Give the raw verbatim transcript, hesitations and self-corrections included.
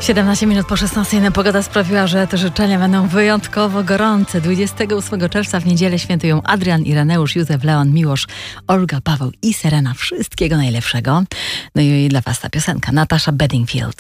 siedemnaście minut po szesnastej. Pogoda sprawiła, że te życzenia będą wyjątkowo gorące. dwudziestego ósmego czerwca w niedzielę świętują Adrian, Ireneusz, Józef, Leon, Miłosz, Olga, Paweł i Serena. Wszystkiego najlepszego. No i dla was ta piosenka. Natasha Bedingfield.